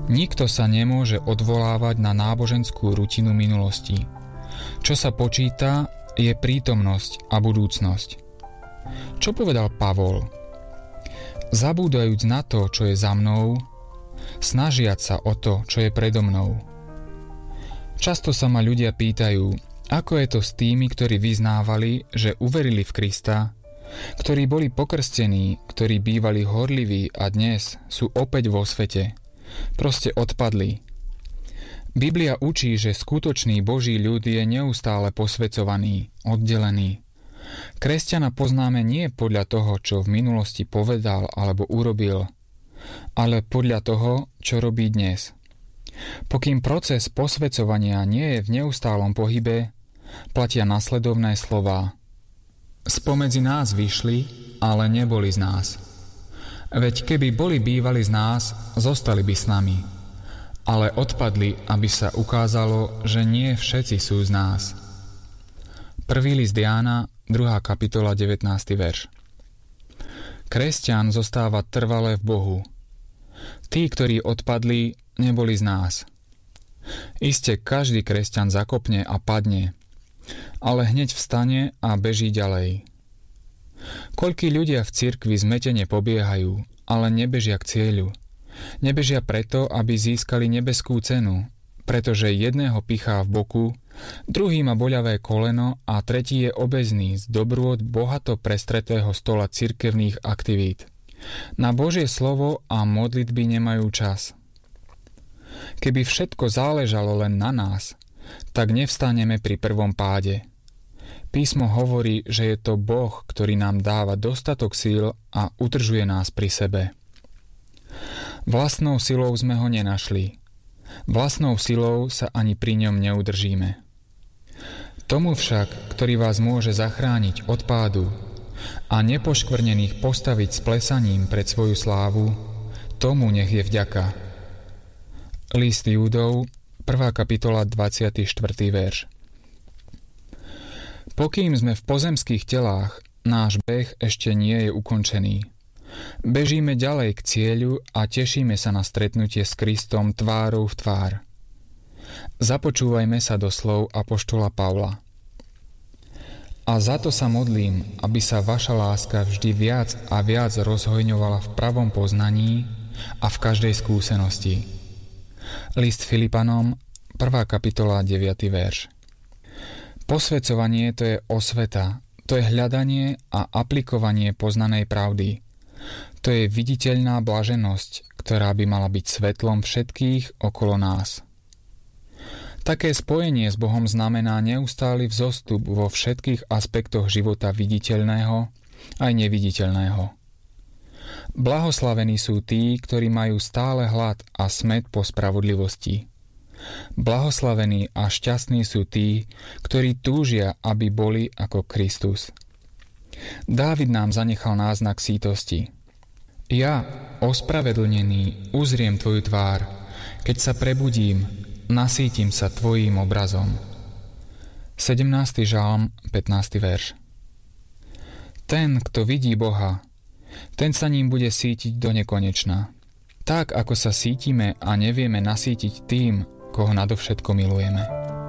Nikto sa nemôže odvolávať na náboženskú rutinu minulosti. Čo sa počíta, je prítomnosť a budúcnosť. Čo povedal Pavol? Zabúdajúc na to, čo je za mnou, snažiať sa o to, čo je predo mnou. Často sa ma ľudia pýtajú, ako je to s tými, ktorí vyznávali, že uverili v Krista, ktorí boli pokrstení, ktorí bývali horliví a dnes sú opäť vo svete. Proste odpadli. Biblia učí, že skutočný Boží ľud je neustále posväcovaný, oddelený. Kresťana poznáme nie podľa toho, čo v minulosti povedal alebo urobil, ale podľa toho, čo robí dnes. Pokým proces posväcovania nie je v neustálom pohybe, platia nasledovné slová. Spomedzi nás vyšli, ale neboli z nás. Veď keby boli bývali z nás, zostali by s nami. Ale odpadli, aby sa ukázalo, že nie všetci sú z nás. 1. list Jána, 2. kapitola, 19. verš. Kresťan zostáva trvale v Bohu. Tí, ktorí odpadli, neboli z nás. Iste každý kresťan zakopne a padne, ale hneď vstane a beží ďalej. Koľkí ľudia v cirkvi zmetene pobiehajú, ale nebežia k cieľu. Nebežia preto, aby získali nebeskú cenu, pretože jedného pichá v boku, druhý má boľavé koleno a tretí je obezný z dobrôt bohato prestretého stola cirkevných aktivít. Na Božie slovo a modlitby nemajú čas. Keby všetko záležalo len na nás, tak nevstaneme pri prvom páde. Písmo hovorí, že je to Boh, ktorý nám dáva dostatok síl a udržuje nás pri sebe. Vlastnou silou sme ho nenašli. Vlastnou silou sa ani pri ňom neudržíme. Tomu však, ktorý vás môže zachrániť od pádu a nepoškvrnených postaviť s plesaním pred svoju slávu, tomu nech je vďaka. List Júdov, 1. kapitola, 24. verš. Pokým sme v pozemských telách, náš beh ešte nie je ukončený. Bežíme ďalej k cieľu a tešíme sa na stretnutie s Kristom tvárou v tvár. Započúvajme sa do slov apoštola Pavla. A za to sa modlím, aby sa vaša láska vždy viac a viac rozhojňovala v pravom poznaní a v každej skúsenosti. List Filipanom, 1. kapitola, 9. verš. Posväcovanie to je osveta, to je hľadanie a aplikovanie poznanej pravdy. To je viditeľná blaženosť, ktorá by mala byť svetlom všetkých okolo nás. Také spojenie s Bohom znamená neustály vzostup vo všetkých aspektoch života viditeľného aj neviditeľného. Blahoslavení sú tí, ktorí majú stále hlad a smäd po spravodlivosti. Blahoslavení a šťastní sú tí, ktorí túžia, aby boli ako Kristus. Dávid nám zanechal náznak sítosti. Ja, ospravedlnený, uzriem tvoju tvár, keď sa prebudím, nasítim sa tvojím obrazom. 17. žalm, 15. verš. Ten, kto vidí Boha, ten sa ním bude sítiť do nekonečna. Tak, ako sa sítime a nevieme nasítiť tým, koho nadovšetko milujeme.